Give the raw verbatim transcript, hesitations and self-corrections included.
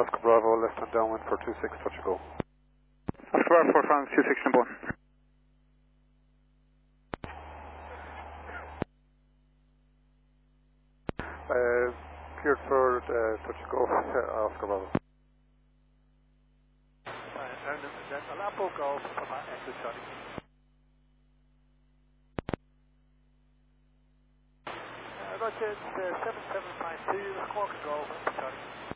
Oscar Bravo, left and downwind for two six, touch and go. Oscar Bravo, four five, two six, number one. Uh, cleared for uh, touch and go, uh, Oscar Bravo. And then Alambo Golf, Papa Echo Charlie. Uh, Roger, it's uh, seven seven five two, Squawk Golf, Charlie.